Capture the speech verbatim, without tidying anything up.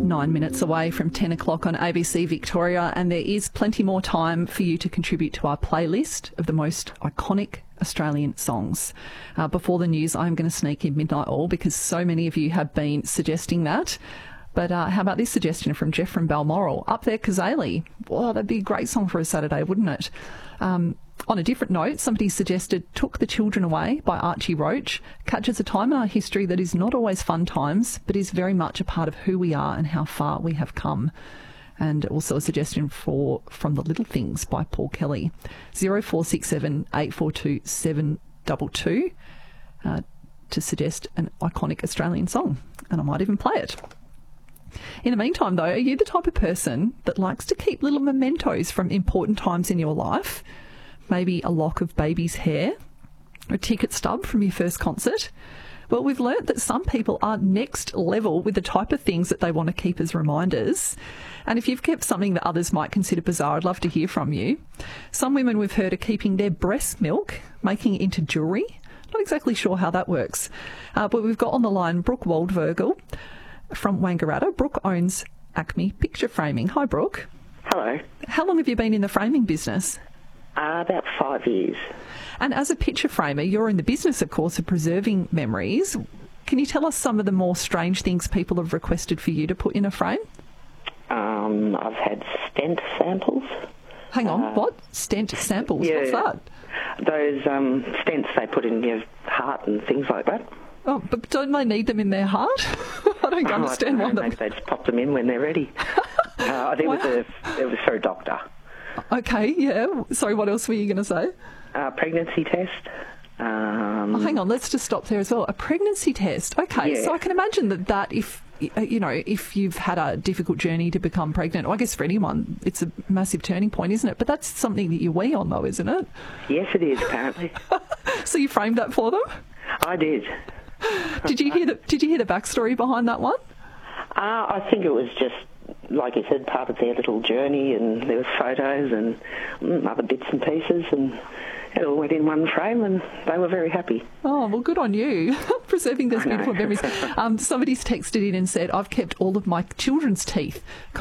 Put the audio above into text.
Nine minutes away from ten o'clock on A B C Victoria, and there is plenty more time for you to contribute to our playlist of the most iconic Australian songs. Uh, before the news, I'm going to sneak in Midnight Oil because so many of you have been suggesting that. But uh, how about this suggestion from Jeff from Balmoral? Up There Kazali. Wow, that'd be a great song for a Saturday, wouldn't it? Um, on a different note, somebody suggested Took the Children Away by Archie Roach. Catches a time in our history that is not always fun times, but is very much a part of who we are and how far we have come. And also a suggestion for From the Little Things by Paul Kelly. zero four six seven, eight four two, seven two two uh, to suggest an iconic Australian song. And I might even play it. In the meantime, though, are you the type of person that likes to keep little mementos from important times in your life? Maybe a lock of baby's hair, a ticket stub from your first concert? Well, we've learnt that some people are next level with the type of things that they want to keep as reminders. And if you've kept something that others might consider bizarre, I'd love to hear from you. Some women we've heard are keeping their breast milk, making it into jewellery. Not exactly sure how that works. Uh, but we've got on the line Brooke Waldvogel from Wangaratta. Brooke owns Acme Picture Framing. Hi, Brooke. Hello. How long have you been in the framing business? Uh, about five years. And as a picture framer, you're in the business, of course, of preserving memories. Can you tell us some of the more strange things people have requested for you to put in a frame? Um, I've had stent samples. Hang on, uh, what? Stent samples? Yeah, What's that? Those um, stents they put in your heart and things like that. Oh, but don't they need them in their heart? I don't Oh, understand I why don't know, them. maybe they just pop them in when they're ready. uh, I think Wow. it was, a, it was for a doctor. Okay, yeah. Sorry, what else were you going to say? Uh, pregnancy test. Um, Oh, hang on, let's just stop there as well. A pregnancy test. Okay, Yeah. so I can imagine that that if, you know, if you've had a difficult journey to become pregnant, well, I guess for anyone, it's a massive turning point, isn't it? But that's something that you wee on, though, isn't it? Yes, it is, apparently. So you framed that for them? I did. Did you hear the Did you hear the backstory behind that one? Uh, I think it was just, like you said, part of their little journey, and there was photos and mm, other bits and pieces, and it all went in one frame, and they were very happy. Oh, well, good on you, preserving those I know. beautiful memories. Um, somebody's texted in and said, I've kept all of my children's teeth.